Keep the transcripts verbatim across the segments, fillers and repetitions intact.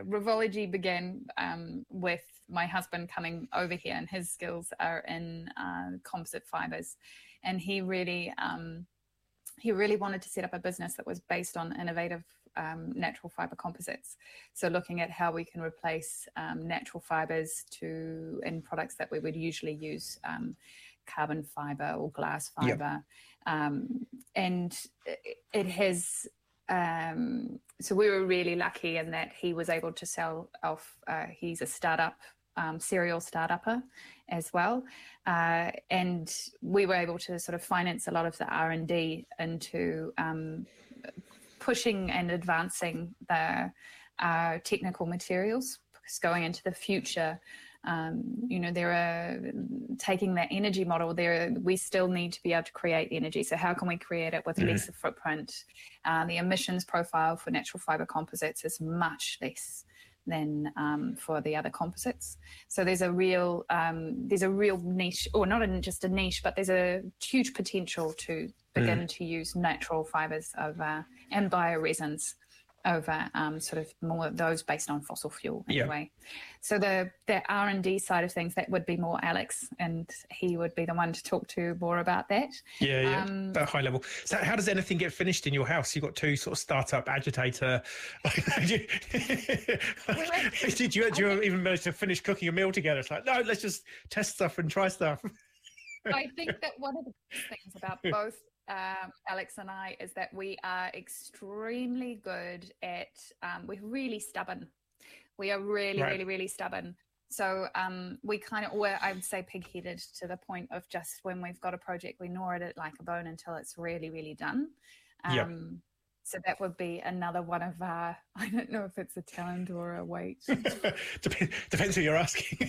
Revology began um, with my husband coming over here, and his skills are in uh, composite fibers, and he really um, he really wanted to set up a business that was based on innovative um, natural fiber composites. So looking at how we can replace um, natural fibers to in products that we would usually use. Um, carbon fiber or glass fiber. Yep. Um, and it, it has, um, so we were really lucky in that he was able to sell off, uh, he's a startup, um, serial startupper as well. Uh, and we were able to sort of finance a lot of the R and D into um, pushing and advancing the uh, technical materials, because going into the future, Um, you know, there are taking that energy model there. We still need to be able to create energy. So how can we create it with mm-hmm. less footprint? Uh, the emissions profile for natural fiber composites is much less than um, for the other composites. So there's a real um, there's a real niche, or not a, just a niche, but there's a huge potential to begin mm. to use natural fibers over and bioresins over um, sort of more those based on fossil fuel anyway. Yeah. So the, the R and D side of things, that would be more Alex, and he would be the one to talk to more about that. Yeah, yeah, um, at a high level. So how does anything get finished in your house? You've got two sort of startup agitator. do you, did you, do you even manage to finish cooking a meal together? It's like, no, let's just test stuff and try stuff. I think that one of the best things about both Um, Alex and I is that we are extremely good at, um, we're really stubborn. We are really, right. really, really stubborn. So um, we kind of, or I would say pig-headed, to the point of just when we've got a project, we gnaw at it like a bone until it's really, really done. Um, yep. So that would be another one of our, I don't know if it's a talent or a weight. Dep- depends who you're asking.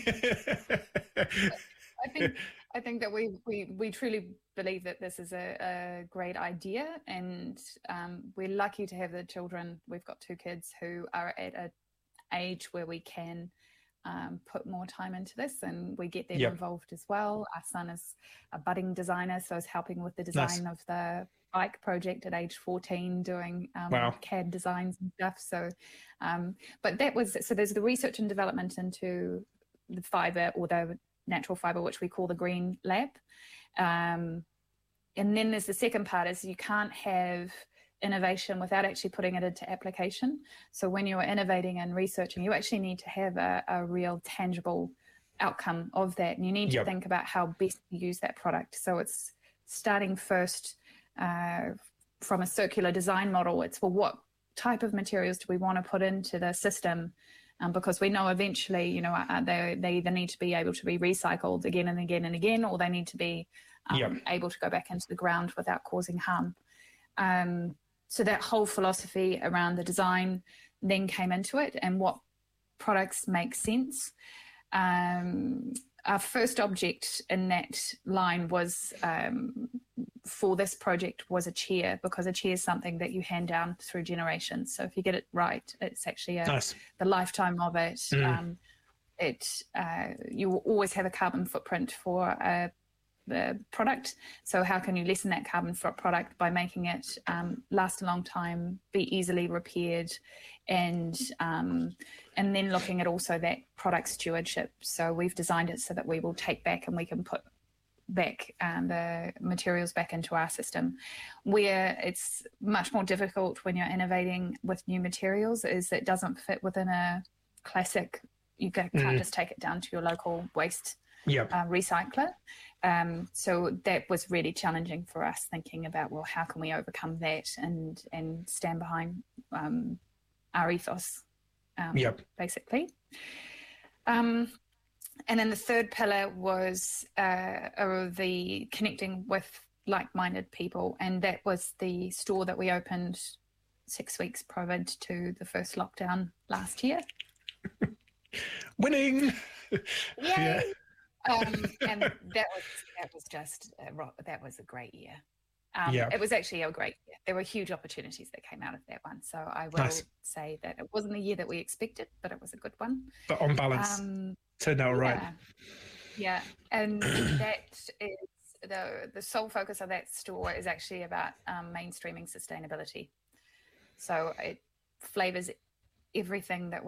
I think I think that we, we, we truly believe that this is a, a great idea, and um, we're lucky to have the children. We've got two kids who are at an age where we can um, put more time into this, and we get them yep. involved as well. Our son is a budding designer, so is helping with the design nice. of the bike project at age fourteen, doing um, wow. C A D designs and stuff. So, um, but that was, so there's the research and development into the fiber, or the natural fiber, which we call the Green Lab. Um, and then there's the second part, is you can't have innovation without actually putting it into application. So when you're innovating and researching, you actually need to have a, a real tangible outcome of that. And you need yep. to think about how best to use that product. So it's starting first uh, from a circular design model. It's, well, what type of materials do we want to put into the system? Um, because we know eventually, you know, uh, they they either need to be able to be recycled again and again and again, or they need to be um, yep. able to go back into the ground without causing harm. Um, so that whole philosophy around the design then came into it, and what products make sense. Um, our first object in that line was, um, for this project, was a chair, because a chair is something that you hand down through generations. So if you get it right, it's actually a, nice. the lifetime of it. Mm. Um, it uh, you will always have a carbon footprint for a, the product. So how can you lessen that carbon foot product by making it um, last a long time, be easily repaired, and um, and then looking at also that product stewardship. So we've designed it so that we will take back, and we can put back um, the materials back into our system. Where it's much more difficult when you're innovating with new materials is it doesn't fit within a classic, you can't mm. just take it down to your local waste yep. uh, recycler. Um, so that was really challenging for us, thinking about, well, how can we overcome that and and stand behind um, our ethos, um, yep. basically. Um, and then the third pillar was uh, uh, the connecting with like-minded people, and that was the store that we opened six weeks prior to the first lockdown last year. Winning! Yay! Yeah. Um, and that was that was just a, that was a great year. Um, yeah. It was actually a great year. There were huge opportunities that came out of that one. So I will nice. say that it wasn't the year that we expected, but it was a good one. But on balance, um, turned out yeah. right. Yeah, and that is the the sole focus of that store is actually about um, mainstreaming sustainability. So it flavors everything that